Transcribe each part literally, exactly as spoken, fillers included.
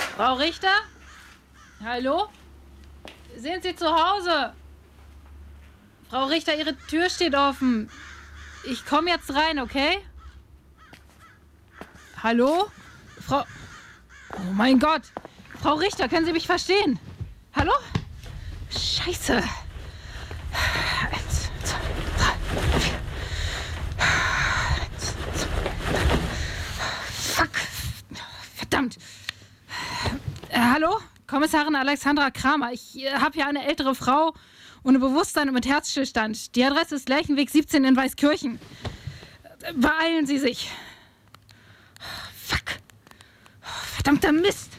Frau Richter? Hallo? Sind Sie zu Hause? Frau Richter, Ihre Tür steht offen. Ich komme jetzt rein, okay? Hallo? Frau... Oh mein Gott! Frau Richter, können Sie mich verstehen? Hallo? Scheiße. Eins, zwei, drei, vier. Eins, zwei, drei. Fuck. Verdammt. Äh, hallo? Kommissarin Alexandra Kramer. Ich äh, habe hier eine ältere Frau ohne Bewusstsein und mit Herzstillstand. Die Adresse ist Lerchenweg siebzehn in Weißkirchen. Äh, beeilen Sie sich. Fuck. Verdammter Mist.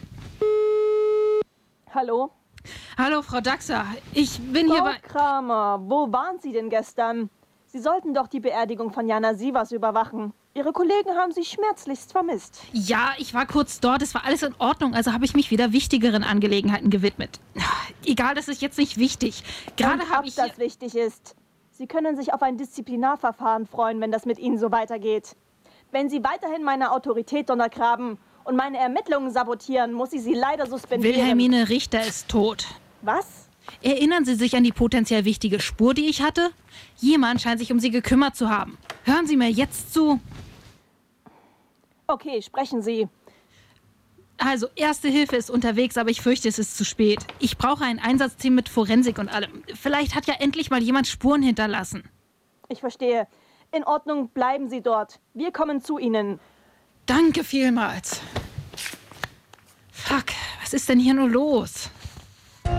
Hallo? Hallo, Frau Daxer. Ich bin Frau hier bei... Kramer, wo waren Sie denn gestern? Sie sollten doch die Beerdigung von Jana Sievers überwachen. Ihre Kollegen haben Sie schmerzlichst vermisst. Ja, ich war kurz dort. Es war alles in Ordnung. Also habe ich mich wieder wichtigeren Angelegenheiten gewidmet. Egal, das ist jetzt nicht wichtig. Gerade habe ich... das wichtig ist. Sie können sich auf ein Disziplinarverfahren freuen, wenn das mit Ihnen so weitergeht. Wenn Sie weiterhin meine Autorität untergraben und meine Ermittlungen sabotieren, muss ich Sie leider suspendieren. Wilhelmine Richter ist tot. Was? Erinnern Sie sich an die potenziell wichtige Spur, die ich hatte? Jemand scheint sich um Sie gekümmert zu haben. Hören Sie mir jetzt zu. Okay, sprechen Sie. Also, Erste Hilfe ist unterwegs, aber ich fürchte, es ist zu spät. Ich brauche ein Einsatzteam mit Forensik und allem. Vielleicht hat ja endlich mal jemand Spuren hinterlassen. Ich verstehe. In Ordnung, bleiben Sie dort. Wir kommen zu Ihnen. Danke vielmals. Fuck, was ist denn hier nur los?